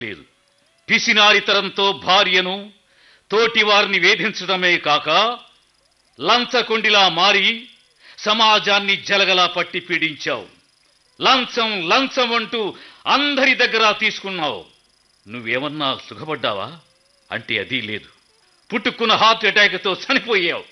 లేదు. పిసినారితనంతో భార్యను తోటి వారిని వేధించడమే కాక లంచకొండిలా మారి సమాజాన్ని జలగలా పట్టి పీడించావు. లంచం లంచం అంటూ అందరి దగ్గర తీసుకున్నావు. నువ్వేమన్నా సుఖపడ్డావా అంటే అది లేదు. పుట్టుకున్న హార్ట్ అటాక్తో చనిపోయావు.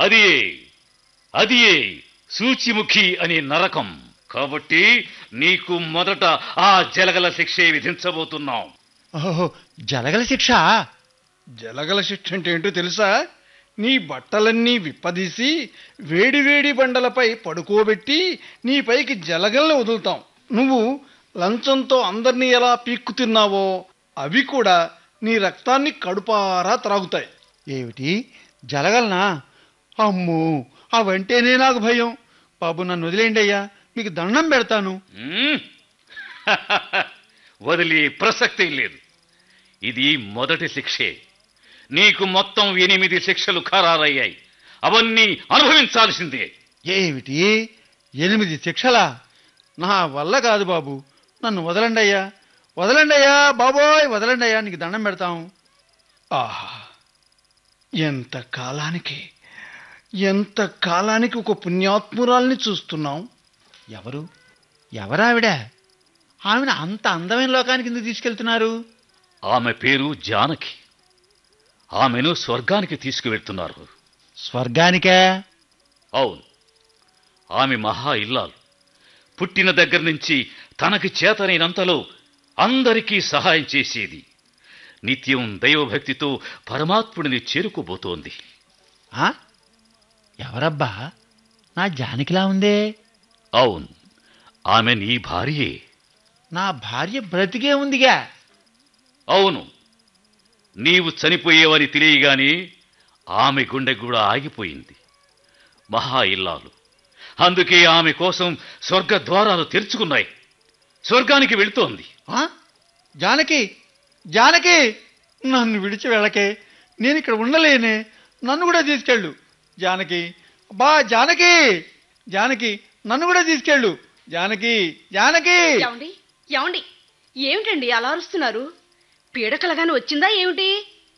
అది సూచిముఖి అనే నరకం. కాబట్టి నీకు మొదట ఆ జలగల శిక్షే విధించబోతున్నాం. ఓహో, జలగల శిక్ష? జలగల శిక్ష అంటే ఏంటో తెలుసా? నీ బట్టలన్నీ విప్పదీసి వేడివేడి బండలపై పడుకోబెట్టి నీపైకి జలగల్ని వదులుతాం. నువ్వు లంచంతో అందరినీ ఎలా పీక్కు తిన్నావో అవి కూడా నీ రక్తాన్ని కడుపారా త్రాగుతాయి. ఏమిటి, జలగలనా? అమ్మో, అవంటేనే నాకు భయం. బాబు, నన్ను వదిలేండి అయ్యా, మీకు దండం పెడతాను. వదిలే ప్రసక్తే లేదు. ఇది మొదటి శిక్షే. నీకు మొత్తం 8 శిక్షలు ఖరారయ్యాయి. అవన్నీ అనుభవించాల్సిందే. ఏమిటి, 8 శిక్షలా? నా వల్ల కాదు బాబు, నన్ను వదలండి అయ్యా, వదలండి అయ్యా, బాబోయ్ వదలండి అయ్యా, నీకు దండం పెడతాం. ఆహా, ఎంత కాలానికి ఒక పుణ్యాత్మురాల్ని చూస్తున్నాం. ఎవరావిడ? ఆమెను అంత అందమైన లోకానికి ఎందుకు తీసుకెళ్తున్నారు? ఆమె పేరు జానకి. ఆమెను స్వర్గానికి తీసుకువెళ్తున్నారు. స్వర్గానికే? అవును. ఆమె మహా ఇల్లాలు. పుట్టిన దగ్గర నుంచి తనకి చేతనైనంతలో అందరికీ సహాయం చేసేది. నిత్యం దైవభక్తితో పరమాత్ముడిని చేరుకోబోతోంది. ఎవరబ్బా? నా జానకిలా ఉందే. అవును, ఆమె నీ భార్యే. నా భార్య బ్రతికే ఉందిగా? అవును, నీవు చనిపోయేవని తెలియగానే ఆమె గుండె కూడా ఆగిపోయింది. మహా ఇల్లాలు. అందుకే ఆమె కోసం స్వర్గ ద్వారాలు తెరుచుకున్నాయి. స్వర్గానికి వెళుతోంది. జానకి, జానకి, నన్ను విడిచి వెళ్ళకే, నేను ఇక్కడ ఉండలేనే, నన్ను కూడా తీసుకెళ్ళు. జానకి, బా జానకి, జానకి, నన్ను కూడా తీసుకెళ్ళు. జానకి, జానకి. ఏమండి, ఏమిటండి అలా అరుస్తున్నారు? పీడకలగానే వచ్చిందా ఏమిటి?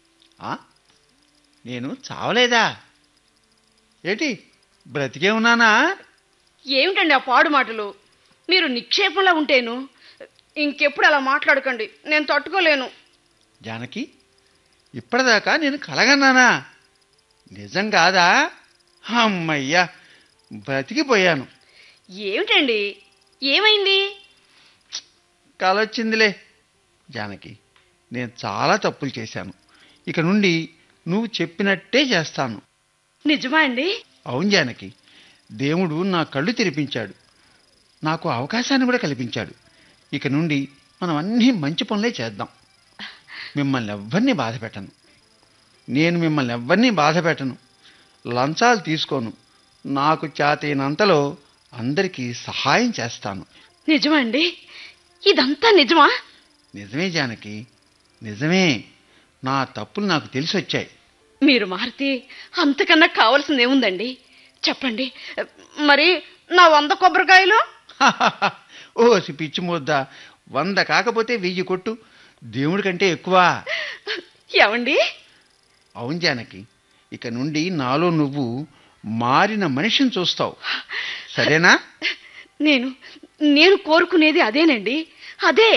నేను చావలేదా? ఏంటి, బ్రతికే ఉన్నానా? ఏమిటండి ఆ పాడు మాటలు? మీరు నిక్షేపంలా ఉంటేను. ఇంకెప్పుడు అలా మాట్లాడకండి, నేను తట్టుకోలేను. జానకి, ఇప్పటిదాకా నేను కలగన్నానా? నిజం కాదా? అమ్మయ్యా, బ్రతికిపోయాను. ఏమిటండి, ఏమైంది? కలొచ్చిందిలే. జానకి, నేను చాలా తప్పులు చేశాను. ఇక నుండి నువ్వు చెప్పినట్టే చేస్తాను. నిజమా అండి? అవును జానకి, దేవుడు నా కళ్ళు తెరిపించాడు, నాకు అవకాశాన్ని కూడా కల్పించాడు. ఇక నుండి మనం అన్నీ మంచి పనులే చేద్దాం. మిమ్మల్ని ఎవ్వరినీ బాధ పెట్టను. నేను మిమ్మల్ని ఎవ్వరినీ బాధ పెట్టను. లంచాలు తీసుకోను. నాకు చేతైనంతలో అందరికీ సహాయం చేస్తాను. నిజమా అండి? ఇదంతా నిజమా? నిజమే జానకి, నిజమే. నా తప్పులు నాకు తెలిసి వచ్చాయి. మీరు మారితే అంతకన్నా కావాల్సింది ఏముందండి? చెప్పండి. మరి నా 100 కొబ్బరికాయలు? ఓ పిచ్చి ముద్ద, 100 కాకపోతే 1000 కొట్టు. దేవుడి కంటే ఎక్కువ. ఏమండి? అవును జానకి, ఇక నుండి నాలో నువ్వు మారిన మనిషిని చూస్తావు. సరేనా? నేను కోరుకునేది అదేనండి, అదే.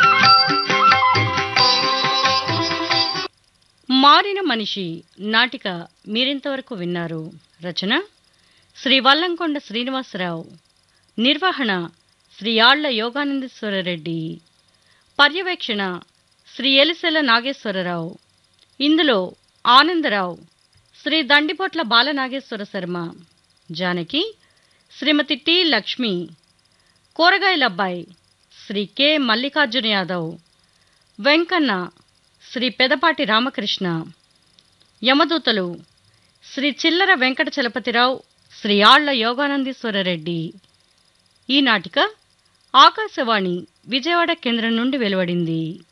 మారిన మనిషి నాటిక మీరింతవరకు విన్నారు. రచన శ్రీ వల్లంకొండ శ్రీనివాసరావు. నిర్వహణ శ్రీ ఆళ్ల యోగానందేశ్వరరెడ్డి. పర్యవేక్షణ శ్రీ ఎలిసెల నాగేశ్వరరావు. ఇందులో ఆనందరావు శ్రీ దండిపోట్ల బాలనాగేశ్వర శర్మ, జానకి శ్రీమతి టి లక్ష్మి, కూరగాయలబ్బాయి శ్రీ కె మల్లికార్జున యాదవ్, వెంకన్న శ్రీ పెదపాటి రామకృష్ణ, యమదూతలు శ్రీ చిల్లర వెంకట చలపతిరావు, శ్రీ ఆళ్ల యోగానందీశ్వరరెడ్డి. ఈ నాటిక ఆకాశవాణి విజయవాడ కేంద్రం నుండి వెలువడింది.